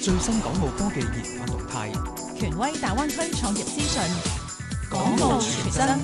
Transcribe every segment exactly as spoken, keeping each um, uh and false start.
最新港澳科技研發動態， 權威大灣區創業資訊， 港澳全真。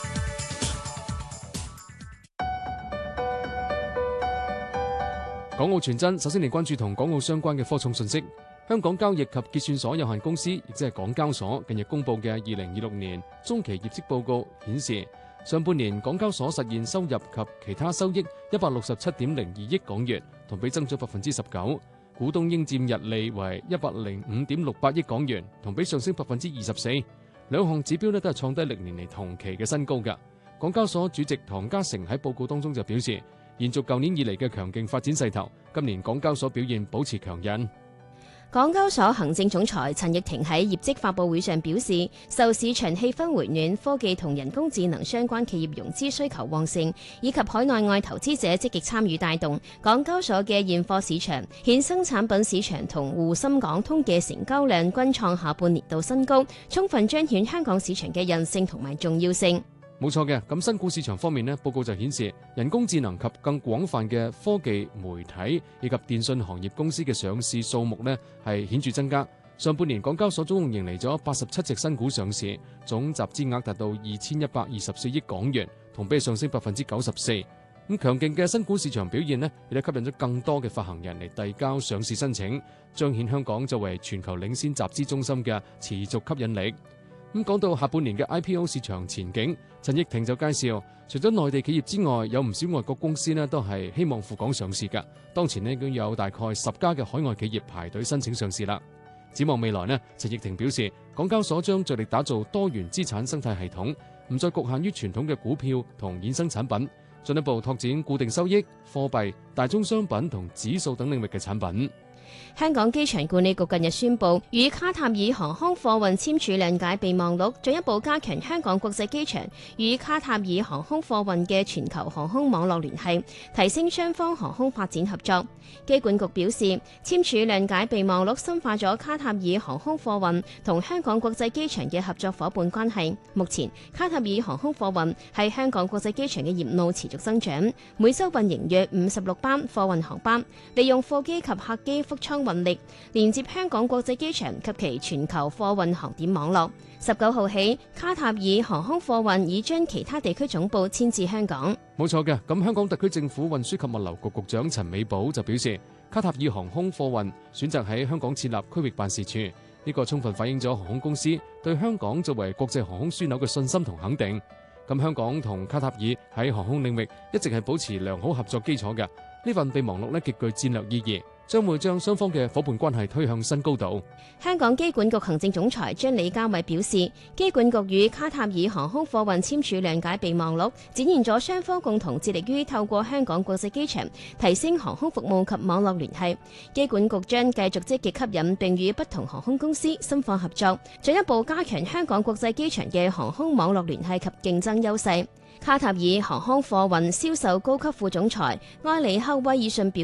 港澳全真，首先嚟關注同港澳相關嘅科創信息。香港交易及結算所有限公司，亦即係港交所，近日公布嘅二零二六年中期業績報告顯示，上半年港交所實現收入及其他收益一百六十七點零二億港元，同比增長百分之十九。股東應佔溢利為一百零五點六八億港元，同比上升百分之二十四。兩項指標咧都係創低歷年嚟同期嘅新高㗎。港交所主席唐家成喺報告當中就表示，延續舊年以嚟嘅強勁發展勢頭，今年港交所表現保持強韌。 港交所行政總裁陳奕霆喺業績發佈會上表示，受市場氣氛回暖、科技同人工智能相關企業融資需求旺盛，以及海內外投資者積極參與帶動，港交所嘅現貨市場、衍生產品市場同滬深港通嘅成交量均創下半年度新高，充分彰顯香港市場嘅韌性同埋重要性。 冇錯嘅，咁新股市場方面呢，報告就顯示人工智能及更廣泛嘅科技、媒體以及電信行業公司嘅上市數目呢係顯著增加。上半年港交所總共迎嚟咗八十七隻新股上市，總集資額達到二千一百二十四億港元，同比上升百分之九十四。咁強勁嘅新股市場表現呢，亦都吸引咗更多嘅發行人嚟遞交上市申請，彰顯香港作為全球領先集資中心嘅持續吸引力。咁講到下半年嘅 I P O 市場前景，陳奕霆就介紹，除咗內地企業之外，有唔少外國公司呢都係希望赴港上市㗎。當前呢已經有大概十家嘅海外企業排隊申請上市啦。展望未來呢，陳奕霆表示，港交所將着力打造多元資產生態系統，唔再局限於傳統嘅股票同衍生產品，進一步拓展固定收益、貨幣、大宗商品同指數等領域嘅產品。 香港機場管理局近日宣布，與卡塔爾航空貨運簽署諒解備忘錄，進一步加強香港國際機場與卡塔爾航空貨運嘅全球航空網絡聯繫，提升雙方航空發展合作。機管局表示，簽署諒解備忘錄深化咗卡塔爾航空貨運同香港國際機場嘅合作夥伴關係。目前，卡塔爾航空貨運喺香港國際機場嘅業務持續增長，每週運營約五十六班貨運航班，利用貨機及客機覆艙運力，連接香港國際機場及其全球貨運航點網絡。十九號起，卡塔爾航空貨運已將其他地區總部遷至香港。 冇錯嘅，咁香港特區政府運輸及物流局局長陳美寶就表示，卡塔爾航空貨運選擇喺香港設立區域辦事處，呢個充分反映咗航空公司對香港作為國際航空樞紐嘅信心同肯定。咁香港同卡塔爾喺航空領域一直係保持良好合作基礎嘅，呢份備忘錄呢極具戰略意義，將會將雙方嘅夥伴關係推向新高度。 香港機管局行政總裁張李家偉表示，機管局與卡塔爾航空貨運簽署諒解備忘錄，展現咗雙方共同致力於透過香港國際機場提升航空服務及網絡聯繫。機管局將繼續積極吸引並與不同航空公司深化合作，進一步加強香港國際機場嘅航空網絡聯繫及競爭優勢。卡塔爾航空貨運銷售高級副總裁埃里克威爾遜表